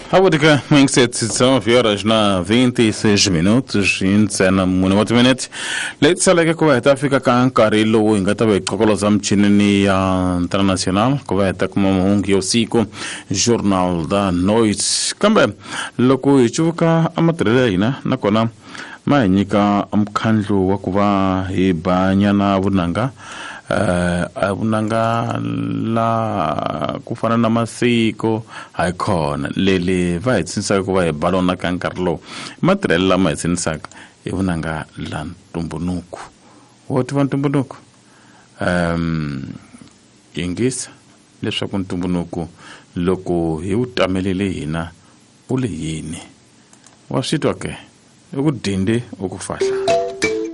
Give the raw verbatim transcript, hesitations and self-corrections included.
Abudika, sete dezenove horas na vinte e seis minutos, insena mune watu minute. Leti saleke kuweta fika kankari lo ingata we kokoloza mchinini ya international kuweta kuma muhungi usiku journal da noise. Kambe loku ichuka amatrele ina nakona maanyika amkhandlu wakuva ibanyana bunanga uh, abunanga la kufana na masiko haikona lele vaitsinsa kuva ebalona kankarlo matrela maitsinsa ebunanga la ntumbunuku woti va ntumbunuku um ingisa leswaku ntumbunuku loko hi utamelele hina ule yini wa switwa ke ukudinde ukufahla.